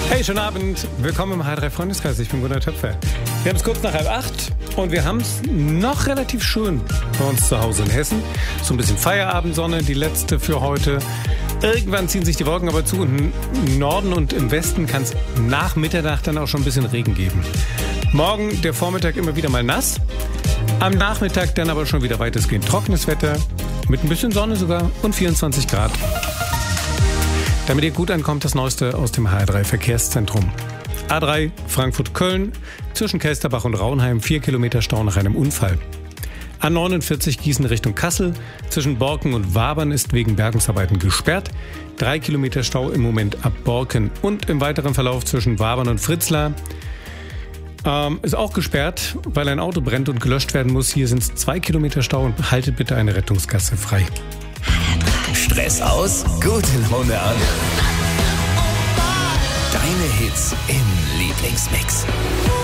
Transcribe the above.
Hey, schönen Abend. Willkommen im H3 Freundeskreis. Ich bin Gunnar Töpfer. Wir haben es kurz nach 7:30 und wir haben es noch relativ schön bei uns zu Hause in Hessen. So ein bisschen Feierabendsonne, die letzte für heute. Irgendwann ziehen sich die Wolken aber zu und im Norden und im Westen kann es nach Mitternacht dann auch schon ein bisschen Regen geben. Morgen der Vormittag immer wieder mal nass. Am Nachmittag dann aber schon wieder weitestgehend trockenes Wetter. Mit ein bisschen Sonne sogar und 24 Grad. Damit ihr gut ankommt, das Neueste aus dem HR3 Verkehrszentrum. A3 Frankfurt-Köln, zwischen Kelsterbach und Raunheim 4 Kilometer Stau nach einem Unfall. A49 Gießen Richtung Kassel, zwischen Borken und Wabern ist wegen Bergungsarbeiten gesperrt. 3 Kilometer Stau im Moment ab Borken und im weiteren Verlauf zwischen Wabern und Fritzlar. Ist auch gesperrt, weil ein Auto brennt und gelöscht werden muss. Hier sind es 2 Kilometer Stau und haltet bitte eine Rettungsgasse frei. Stress aus, gute Laune an. Deine Hits im Lieblingsmix.